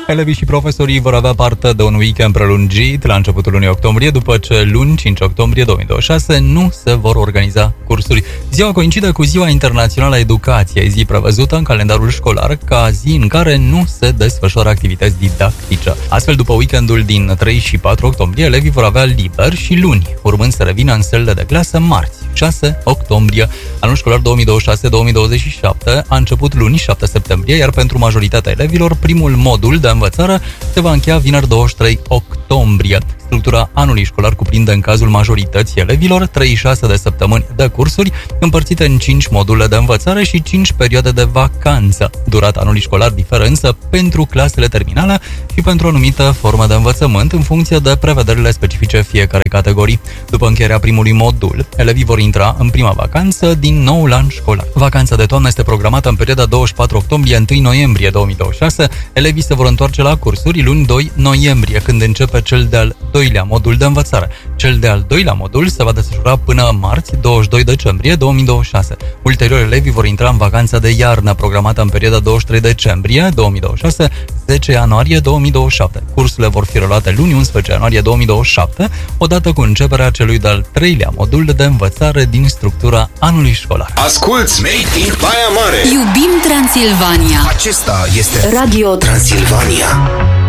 Elevii și profesorii vor avea parte de un weekend prelungit la începutul lunii octombrie, după ce luni, 5 octombrie 2026, nu se vor organiza cursuri. Ziua coincide cu Ziua Internațională a Educației, zi prevăzută în calendarul școlar ca zi în care nu se desfășoară activități didactice. Astfel, după weekendul din 3 și 4 octombrie, elevii vor avea liber și luni, urmând să revină în sălile de clasă marți, 6 octombrie. Anul școlar 2026-2027 a început luni, 7 septembrie, iar pentru majoritatea elevilor, primul modul de învățare se va încheia vineri 23 octombrie. Structura anului școlar cuprinde în cazul majorității elevilor 36 de săptămâni de cursuri, împărțite în 5 module de învățare și 5 perioade de vacanță. Durata anului școlar diferă însă pentru clasele terminale și pentru o anumită formă de învățământ, în funcție de prevederile specifice fiecare categorii. După încheierea primului modul, elevii vor intra în prima vacanță din noul an școlar. Vacanța de toamnă este programată în perioada 24 octombrie-1 noiembrie 2026. Elevii se vor întoarce la cursuri luni 2 noiembrie, când începe cel de-al doilea modul de învățare. Cel de-al doilea modul se va desfășura până marți, 22 decembrie 2026. Ulterior, elevii vor intra în vacanța de iarnă, programată în perioada 23 decembrie 2026, 10 ianuarie 2027. Cursurile vor fi reluate luni, 11 ianuarie 2027, odată cu începerea celui de-al treilea modul de învățare din structura anului școlar. Asculți Made in Baia Mare! Iubim Transilvania! Acesta este Radio Transilvania.